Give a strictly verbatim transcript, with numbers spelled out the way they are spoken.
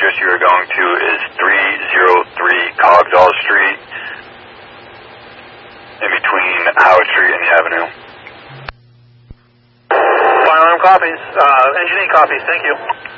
address you are going to is three oh three Cogdall Street, in between Howard Street and the Avenue. Fire alarm copies. Uh, engineer copies. Thank you.